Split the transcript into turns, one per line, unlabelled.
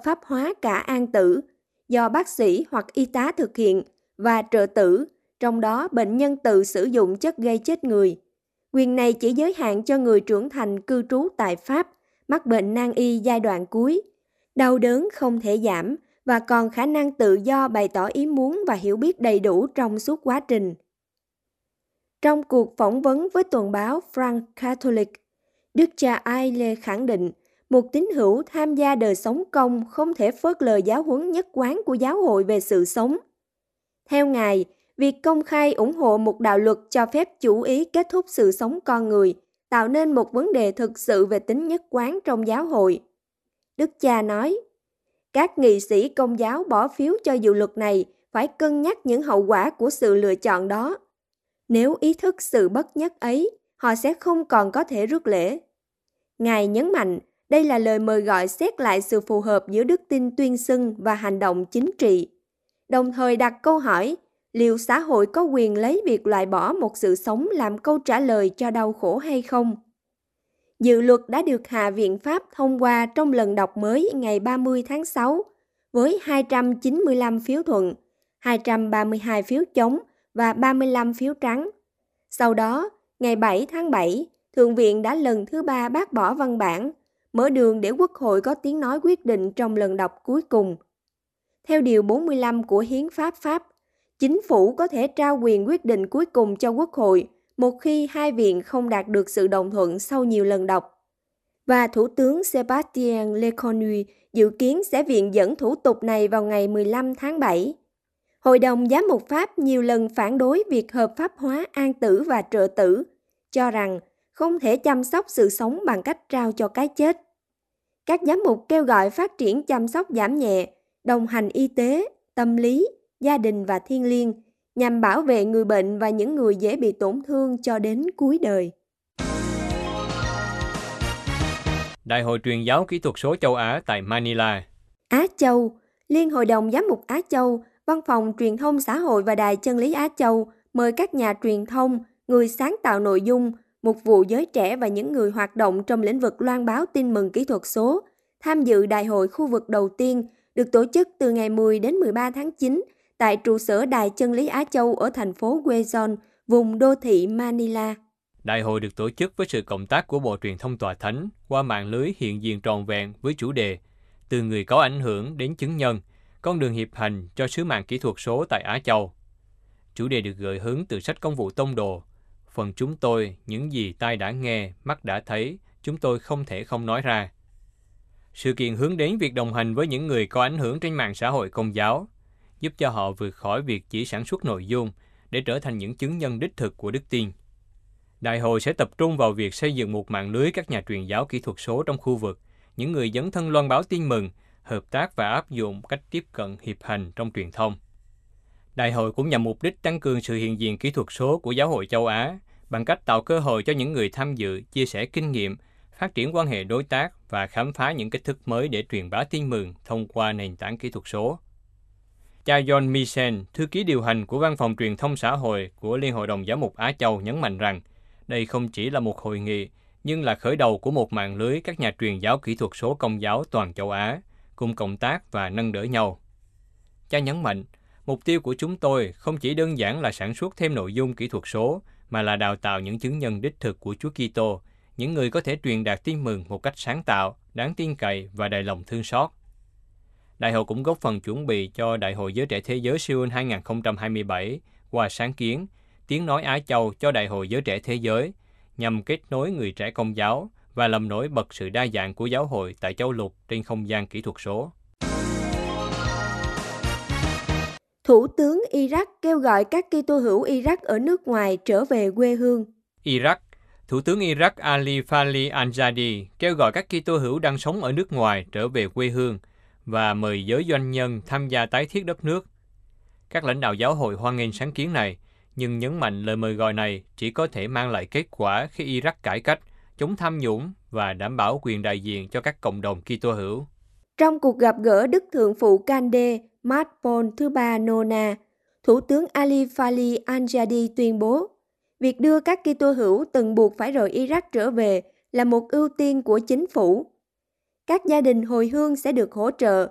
pháp hóa cả an tử, do bác sĩ hoặc y tá thực hiện, và trợ tử, trong đó bệnh nhân tự sử dụng chất gây chết người. Quyền này chỉ giới hạn cho người trưởng thành cư trú tại Pháp, mắc bệnh nan y giai đoạn cuối, đau đớn không thể giảm và còn khả năng tự do bày tỏ ý muốn và hiểu biết đầy đủ trong suốt quá trình. Trong cuộc phỏng vấn với tuần báo France Catholic, Đức cha Aile khẳng định một tín hữu tham gia đời sống công không thể phớt lờ giáo huấn nhất quán của giáo hội về sự sống. Theo Ngài, việc công khai ủng hộ một đạo luật cho phép chủ ý kết thúc sự sống con người tạo nên một vấn đề thực sự về tính nhất quán trong giáo hội. Đức cha nói, các nghị sĩ công giáo bỏ phiếu cho dự luật này phải cân nhắc những hậu quả của sự lựa chọn đó. Nếu ý thức sự bất nhất ấy, họ sẽ không còn có thể rước lễ. Ngài nhấn mạnh, đây là lời mời gọi xét lại sự phù hợp giữa đức tin tuyên xưng và hành động chính trị. Đồng thời đặt câu hỏi, liệu xã hội có quyền lấy việc loại bỏ một sự sống làm câu trả lời cho đau khổ hay không? Dự luật đã được Hạ viện Pháp thông qua trong lần đọc mới ngày 30 tháng 6 với 295 phiếu thuận, 232 phiếu chống và 35 phiếu trắng. Sau đó, ngày 7 tháng 7, Thượng viện đã lần thứ 3 bác bỏ văn bản, mở đường để Quốc hội có tiếng nói quyết định trong lần đọc cuối cùng. Theo Điều 45 của Hiến pháp Pháp, chính phủ có thể trao quyền quyết định cuối cùng cho Quốc hội một khi hai viện không đạt được sự đồng thuận sau nhiều lần đọc. Và Thủ tướng Sébastien Lecornu dự kiến sẽ viện dẫn thủ tục này vào ngày 15 tháng 7. Hội đồng Giám mục Pháp nhiều lần phản đối việc hợp pháp hóa an tử và trợ tử, cho rằng không thể chăm sóc sự sống bằng cách trao cho cái chết. Các giám mục kêu gọi phát triển chăm sóc giảm nhẹ, đồng hành y tế, tâm lý, gia đình và thiêng liêng, nhằm bảo vệ người bệnh và những người dễ bị tổn thương cho đến cuối đời.
Đại hội truyền giáo kỹ thuật số châu Á tại Manila.
Á Châu, Liên hội đồng Giám mục Á Châu, Văn phòng Truyền thông Xã hội và Đài Chân lý Á Châu mời các nhà truyền thông, người sáng tạo nội dung, mục vụ giới trẻ và những người hoạt động trong lĩnh vực loan báo tin mừng kỹ thuật số tham dự đại hội khu vực đầu tiên được tổ chức từ ngày 10 đến 13 tháng 9 tại trụ sở Đài Chân lý Á Châu ở thành phố Quezon, vùng đô thị Manila.
Đại hội được tổ chức với sự cộng tác của Bộ Truyền thông Tòa Thánh qua mạng lưới hiện diện trọn vẹn với chủ đề từ người có ảnh hưởng đến chứng nhân, con đường hiệp hành cho sứ mạng kỹ thuật số tại Á Châu. Chủ đề được gợi hứng từ sách Công vụ Tông đồ. Phần chúng tôi, những gì tai đã nghe, mắt đã thấy, chúng tôi không thể không nói ra. Sự kiện hướng đến việc đồng hành với những người có ảnh hưởng trên mạng xã hội Công giáo, giúp cho họ vượt khỏi việc chỉ sản xuất nội dung để trở thành những chứng nhân đích thực của đức tin. Đại hội sẽ tập trung vào việc xây dựng một mạng lưới các nhà truyền giáo kỹ thuật số trong khu vực, những người dấn thân loan báo tin mừng, hợp tác và áp dụng cách tiếp cận hiệp hành trong truyền thông. Đại hội cũng nhằm mục đích tăng cường sự hiện diện kỹ thuật số của Giáo hội châu Á bằng cách tạo cơ hội cho những người tham dự chia sẻ kinh nghiệm, phát triển quan hệ đối tác và khám phá những cách thức mới để truyền bá tin mừng thông qua nền tảng kỹ thuật số. Cha John Misen, thư ký điều hành của Văn phòng Truyền thông Xã hội của Liên hội đồng Giám mục Á Châu nhấn mạnh rằng đây không chỉ là một hội nghị, nhưng là khởi đầu của một mạng lưới các nhà truyền giáo kỹ thuật số Công giáo toàn châu Á, cùng cộng tác và nâng đỡ nhau. Cha nhấn mạnh, mục tiêu của chúng tôi không chỉ đơn giản là sản xuất thêm nội dung kỹ thuật số, mà là đào tạo những chứng nhân đích thực của Chúa Kitô, những người có thể truyền đạt tin mừng một cách sáng tạo, đáng tin cậy và đầy lòng thương xót. Đại hội cũng góp phần chuẩn bị cho Đại hội Giới trẻ Thế giới Seoul 2027 qua sáng kiến Tiếng nói Á Châu cho Đại hội Giới trẻ Thế giới, nhằm kết nối người trẻ Công giáo và làm nổi bật sự đa dạng của giáo hội tại châu lục trên không gian kỹ thuật số.
Thủ tướng Iraq kêu gọi các Kitô hữu Iraq ở nước ngoài trở về quê hương.
Iraq, Thủ tướng Iraq Ali Fali Anjadi kêu gọi các Kitô hữu đang sống ở nước ngoài trở về quê hương và mời giới doanh nhân tham gia tái thiết đất nước. Các lãnh đạo giáo hội hoan nghênh sáng kiến này, nhưng nhấn mạnh lời mời gọi này chỉ có thể mang lại kết quả khi Iraq cải cách, chống tham nhũng và đảm bảo quyền đại diện cho các cộng đồng Kitô hữu.
Trong cuộc gặp gỡ Đức Thượng phụ Kande Matpon thứ ba Nona, Thủ tướng Ali Fali Anjadi tuyên bố, việc đưa các Kitô hữu từng buộc phải rời Iraq trở về là một ưu tiên của chính phủ. Các gia đình hồi hương sẽ được hỗ trợ